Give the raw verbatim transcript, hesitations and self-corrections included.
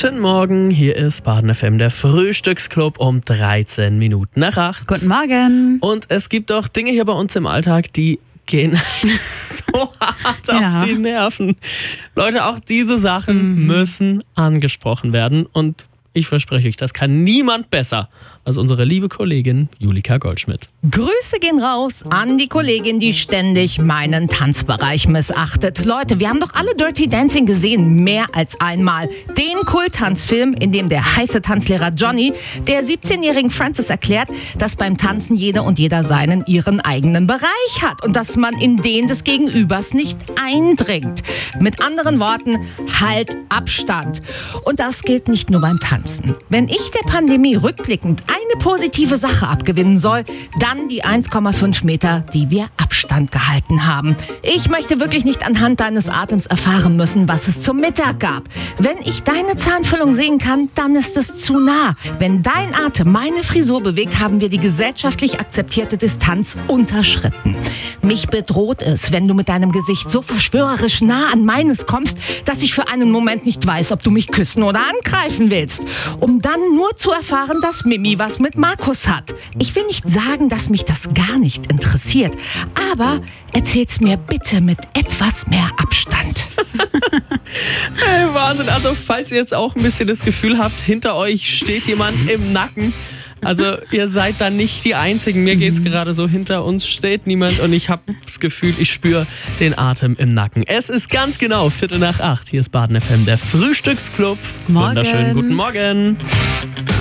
Guten Morgen, hier ist Baden F M, der Frühstücksclub um dreizehn Minuten nach acht. Guten Morgen. Und es gibt auch Dinge hier bei uns im Alltag, die gehen so hart Ja. auf die Nerven. Leute, auch diese Sachen Mhm. müssen angesprochen werden. Und ich verspreche euch, das kann niemand besser als unsere liebe Kollegin Julika Goldschmidt. Grüße gehen raus an die Kollegin, die ständig meinen Tanzbereich missachtet. Leute, wir haben doch alle Dirty Dancing gesehen, mehr als einmal. Den Kult-Tanzfilm, in dem der heiße Tanzlehrer Johnny der siebzehnjährigen Frances erklärt, dass beim Tanzen jeder und jeder seinen ihren eigenen Bereich hat und dass man in den des Gegenübers nicht eindringt. Mit anderen Worten, halt Abstand. Und das gilt nicht nur beim Tanzen. Wenn ich der Pandemie rückblickend eine positive Sache abgewinnen soll, dann die eins Komma fünf Meter, die wir Abstand gehalten haben. Ich möchte wirklich nicht anhand deines Atems erfahren müssen, was es zum Mittag gab. Wenn ich deine Zahnfüllung sehen kann, dann ist es zu nah. Wenn dein Atem meine Frisur bewegt, haben wir die gesellschaftlich akzeptierte Distanz unterschritten. Mich bedroht es, wenn du mit deinem Gesicht so verschwörerisch nah an meines kommst, dass ich für einen Moment nicht weiß, ob du mich küssen oder angreifen willst. Um dann nur zu erfahren, dass Mimi was mit Markus hat. Ich will nicht sagen, dass mich das gar nicht interessiert, aber erzähl's mir bitte mit etwas mehr Abstand. Hey, Wahnsinn. Also falls ihr jetzt auch ein bisschen das Gefühl habt, hinter euch steht jemand im Nacken. Also ihr seid da nicht die Einzigen. Mir geht's gerade so, hinter uns steht niemand und ich habe das Gefühl, ich spüre den Atem im Nacken. Es ist ganz genau Viertel nach acht. Hier ist Baden F M, der Frühstücksclub. Morgen. Wunderschönen guten Morgen.